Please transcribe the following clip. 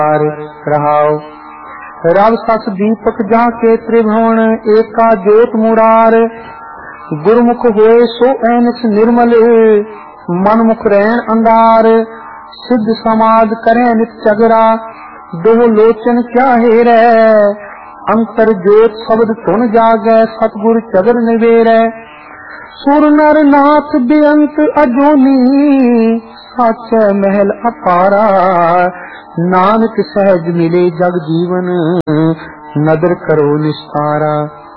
रहाओ। रव सस दीपक जाके त्रिभुवन एका ज्योत मुरार। गुरमुख होए सो ऐनस निर्मल मनमुख रहन अंधार। सिद्ध समाज करे नित चगरा दोह लोचन क्या हेरै। अंतर ज्योत शब्द धुन जागै सतगुर चगर निवेरै। सुर नर नाथ बेअंत अजोनी साचे महल अपारा। नानक सहज मिले जग जीवन नदर करो निस्तारा।